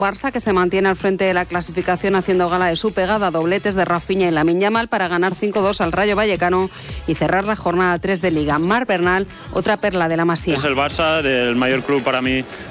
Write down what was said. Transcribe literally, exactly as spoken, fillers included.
Barça, que se mantiene al frente de la clasificación haciendo gala de su pegada, dobletes de Rafinha y Lamine Yamal para ganar cinco dos al Rayo Vallecano y cerrar la jornada tres de Liga. Marc Bernal, otra perla de la Masía. Es el Barça, del mayor club para mí